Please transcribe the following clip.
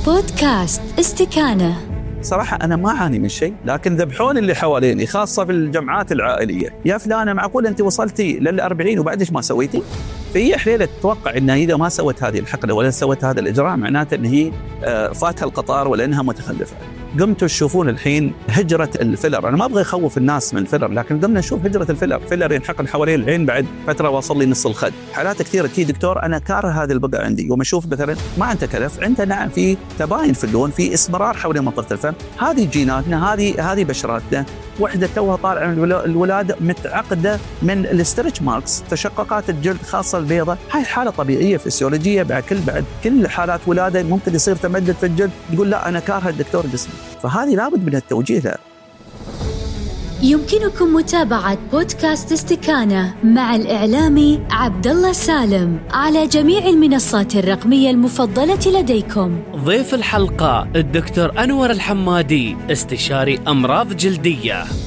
بودكاست استكانة. صراحة أنا ما أعاني من شيء، لكن ذبحون اللي حواليني خاصة في الجمعات العائلية. يا فلانة معقول أنت وصلتي لل40 وبعدش ما سويتي؟ فهي حليلة تتوقع أنها إذا ما سوت هذه الحقنة ولا سوت هذا الإجراء معناته أن هي فاتها القطار ولا أنها متخلفة. قمتوا تشوفون الحين هجرة الفيلر. أنا ما أبغى أخوف الناس من الفيلر، لكن قمنا نشوف هجرة الفيلر ينحقن حوالين العين بعد فترة وصل لي نص الخد. حالات كثيرة تي دكتور أنا كاره هذه البقعة عندي، وما أشوف مثلا ما أنت كلف، أنت نعم في تباين في اللون، في اسمرار حوالين منطقة الفم. هذه جيناتنا، هذه بشراتنا. وحدة توها طالعة من الولادة متعقدة من الاسترتش ماركس، تشققات الجلد خاصة البيضة. هاي حالة طبيعية فسيولوجية. بعد كل حالات ولادة ممكن يصير تمدد في الجلد، تقول لا أنا كارهة الدكتور جسمي. فهذه لابد من التوجيه لها. يمكنكم متابعة بودكاست استكانة مع الإعلامي عبدالله سالم على جميع المنصات الرقمية المفضلة لديكم. ضيف الحلقة الدكتور أنور الحمادي، استشاري أمراض جلدية.